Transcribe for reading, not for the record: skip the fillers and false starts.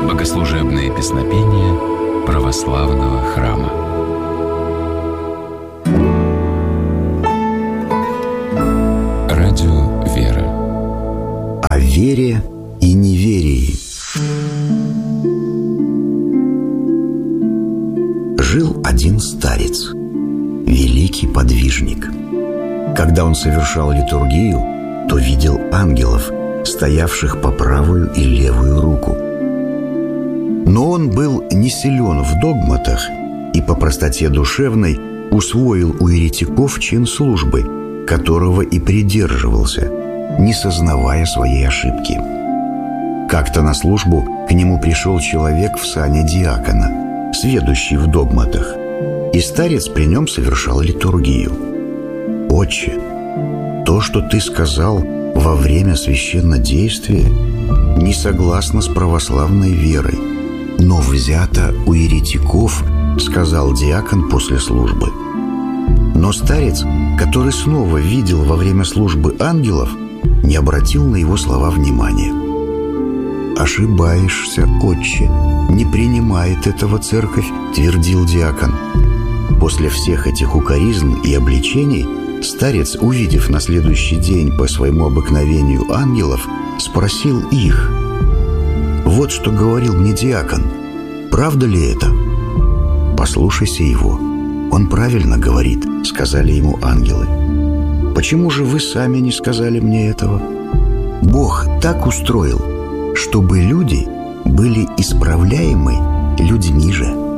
Богослужебные песнопения православного храма. Радио «Вера». О вере и неверии. Жил один старец, великий подвижник. Когда он совершал литургию, то видел ангелов, стоявших по правую и левую руку. Но он был не силен в догматах и по простоте душевной усвоил у еретиков чин службы, которого и придерживался, не сознавая своей ошибки. Как-то на службу к нему пришел человек в сане диакона, сведущий в догматах, и старец при нем совершал литургию. «Отче, то, что ты сказал во время священнодействия, не согласно с православной верой, но взято у еретиков», — сказал диакон после службы. Но старец, который снова видел во время службы ангелов, не обратил на его слова внимания. «Ошибаешься, отче, не принимает этого церковь», — твердил диакон. После всех этих укоризн и обличений старец, увидев на следующий день по своему обыкновению ангелов, спросил их: «Вот что говорил мне диакон, правда ли это?» «Послушайся его, он правильно говорит», — сказали ему ангелы. «Почему же вы сами не сказали мне этого? Бог так устроил, чтобы люди были исправляемы людьми же».